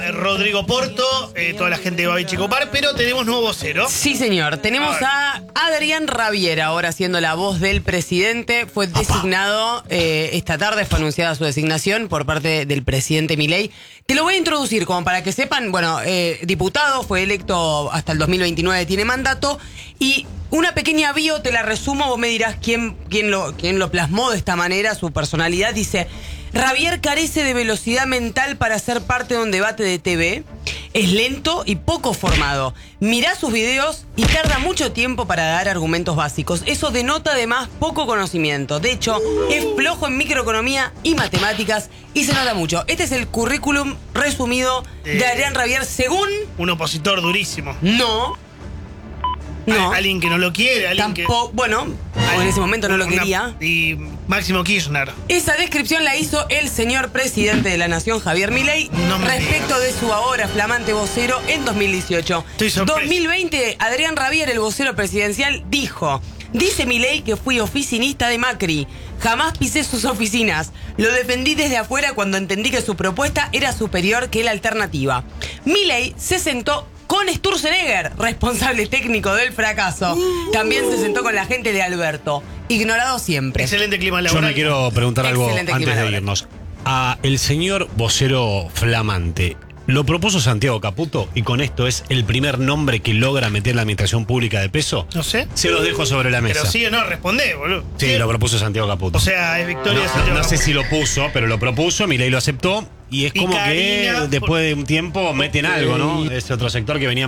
Rodrigo Porto, toda la gente de Babi Checopar, pero tenemos nuevo vocero. Sí, señor. Tenemos a Adrián Rabier ahora siendo la voz del presidente. Fue designado esta tarde, fue anunciada su designación por parte del presidente Milei. Te lo voy a introducir como para que sepan, bueno, diputado, fue electo hasta el 2029, tiene mandato, y una pequeña bio, te la resumo, vos me dirás quién lo plasmó de esta manera, su personalidad. Dice: Rabier carece de velocidad mental para ser parte de un debate de TV. Es lento y poco formado. Mirá sus videos y tarda mucho tiempo para dar argumentos básicos. Eso denota además poco conocimiento. De hecho, es flojo en microeconomía y matemáticas y se nota mucho. Este es el currículum resumido de Adrián Rabier según... Un opositor durísimo. No. Alguien que no lo quiere, alguien tampoco, bueno, o en ese momento no lo quería. Y Máximo Kirchner. Esa descripción la hizo el señor presidente de la Nación, Javier Milei, respecto de su ahora flamante vocero en 2018. Estoy sorpreso. 2020, Adrián Rabier, el vocero presidencial, dijo: dice Milei que fui oficinista de Macri. Jamás pisé sus oficinas. Lo defendí desde afuera cuando entendí que su propuesta era superior que la alternativa. Milei se sentó con Sturzenegger, responsable técnico del fracaso. También se sentó con la gente de Alberto. Ignorado siempre. Excelente clima laboral. Yo me quiero preguntar algo Excelente antes clima de laboral. irnos. A el señor vocero flamante, ¿lo propuso Santiago Caputo y con esto es el primer nombre que logra meter la administración pública de peso? No sé. Se los dejo sobre la mesa. Pero sí o no, respondé, boludo. Sí, lo propuso Santiago Caputo. O sea, es victoria de Santiago No sé Caputo. si lo puso, pero lo propuso, Milei lo aceptó. Y es como Karina, que después de un tiempo meten algo, ¿no? Ese otro sector que venía